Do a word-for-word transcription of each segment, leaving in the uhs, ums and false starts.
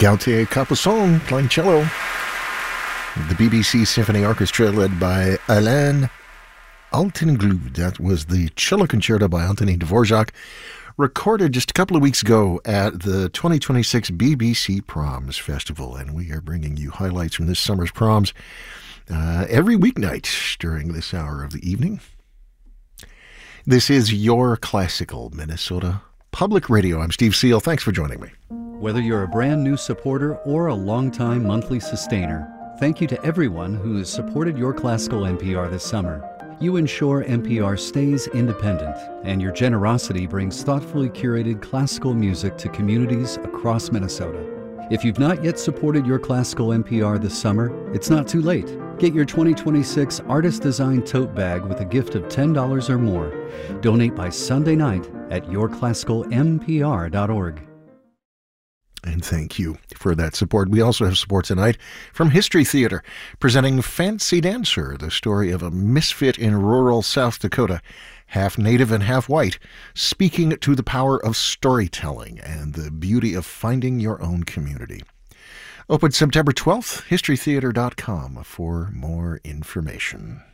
Gautier Capuçon playing cello. The B B C Symphony Orchestra led by Alain Altinglued. That was the cello concerto by Antonin Dvorak, recorded just a couple of weeks ago at the twenty twenty-six B B C Proms Festival. And we are bringing you highlights from this summer's proms uh, every weeknight during this hour of the evening. This is Your Classical Minnesota Public Radio. I'm Steve Seal. Thanks for joining me. Whether you're a brand new supporter or a longtime monthly sustainer, thank you to everyone who has supported Your Classical N P R this summer. You ensure N P R stays independent, and your generosity brings thoughtfully curated classical music to communities across Minnesota. If you've not yet supported Your Classical N P R this summer, it's not too late. Get your twenty twenty-six Artist Design Tote Bag with a gift of ten dollars or more. Donate by Sunday night at your classical m p r dot org. And thank you for that support. We also have support tonight from History Theater, presenting Fancy Dancer, the story of a misfit in rural South Dakota, half native and half white, speaking to the power of storytelling and the beauty of finding your own community. Open September twelfth, history theater dot com for more information.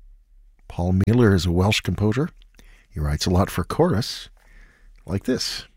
Paul Mueller is a Welsh composer. He writes a lot for chorus, like this.